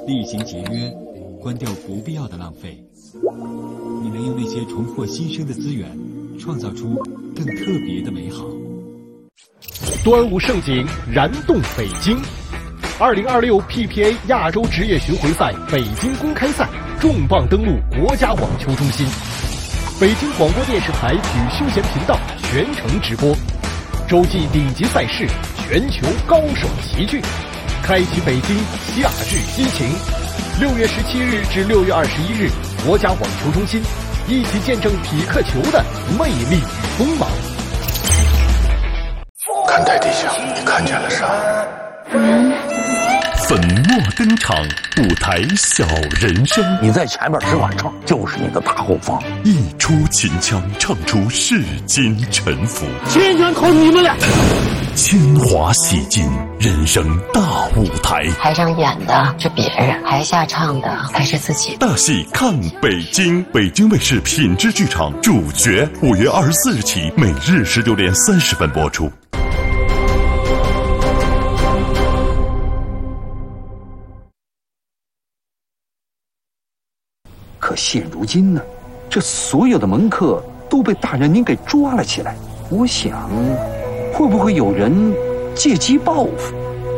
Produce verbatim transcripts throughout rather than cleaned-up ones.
厉行节约，关掉不必要的浪费。你能用那些重获新生的资源，创造出更特别的美好。 端午盛景燃动北京，二零二六 P P A 亚洲职业巡回赛北京公开赛重磅登陆国家网球中心，北京广播电视台体育休闲频道全程直播，洲际顶级赛事，全球高手齐聚，开启北京夏日激情。六月十七日至六月二十一日，国家网球中心，一起见证匹克球的魅力与锋芒。 看台地下，你看见了啥？ 嗯。 粉墨登场，舞台小人生。 你在前面只管唱，就是你的大后方。 一出秦腔，唱出世间沉浮。 秦腔靠你们了。 铅华洗尽，人生大舞台。 台上演的是别人，台下唱的才是自己。 大戏看北京，北京卫视品质剧场主角，五月二十四日起，每日十九点三十分播出。 可现如今呢，这所有的门客都被大人您给抓了起来。我想，会不会有人借机报复？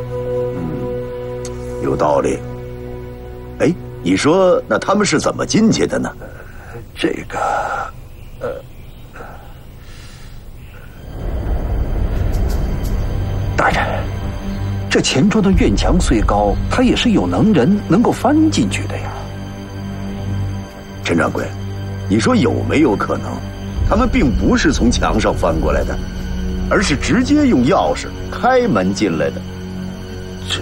嗯，有道理。哎，你说那他们是怎么进去的呢？ 呃、这个，呃，大人，这钱庄的院墙虽高，他也是有能人能够翻进去的呀。 陈掌柜，你说有没有可能，他们并不是从墙上翻过来的，而是直接用钥匙开门进来的？ 这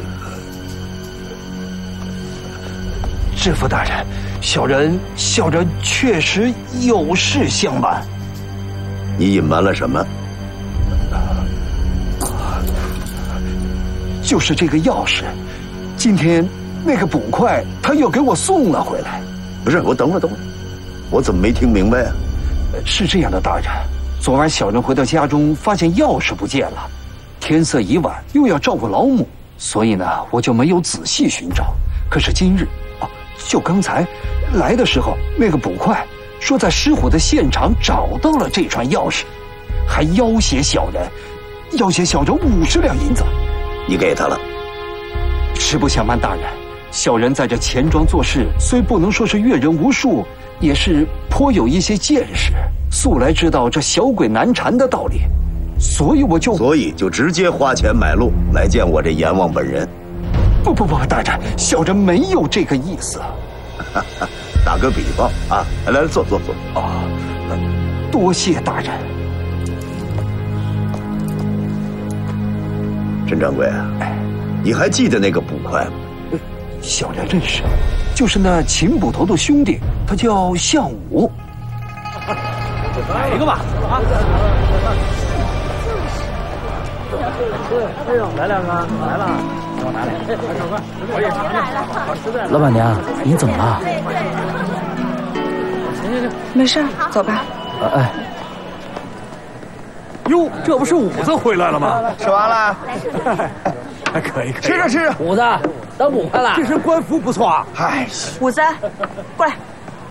知府大人，小人小人确实有事相瞒。 你隐瞒了什么？ 就是这个钥匙，今天那个捕快他又给我送了回来。 不是，我等会儿等会儿，我怎么没听明白啊？ 是这样的，大人，昨晚小人回到家中，发现钥匙不见了，天色已晚，又要照顾老母，所以呢，我就没有仔细寻找。可是今日，哦，就刚才来的时候，那个捕快说在失火的现场找到了这串钥匙，还要挟小人，要挟小人五十两银子。 你给他了？ 实不相瞒大人，小人在这钱庄做事，虽不能说是阅人无数，也是颇有一些见识，素来知道这小鬼难缠的道理，所以我就所以就直接花钱买路来见我这阎王本人。 不不不，大人，小人没有这个意思。 打个比方啊，来来，坐坐坐。 啊，多谢大人。 陈掌柜啊，你还记得那个捕快吗？ 小人认识，就是那秦捕头的兄弟，他叫项武。 来一个吧，啊！哎呦，来两个，来了，给我拿来。我也来了。老板娘，您怎么了？行行行， 没事，走吧。 哎。哟，这不是五子回来了吗？ 吃完了。 还可以，可以， 吃着吃着。 五子，当捕快了，这身官服不错啊。 嗨， 五子，过来。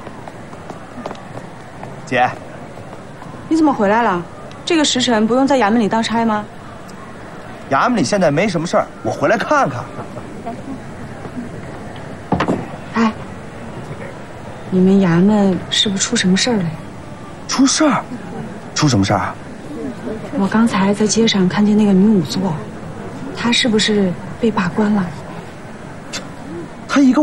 姐， 你怎么回来了？这个时辰不用在衙门里当差吗？ 衙门里现在没什么事儿，我回来看看。 哎，你们衙门是不是出什么事儿了呀？ 出事儿？出什么事儿啊？ 我刚才在街上看见那个女仵作。他是不是被罢官了？ 他一个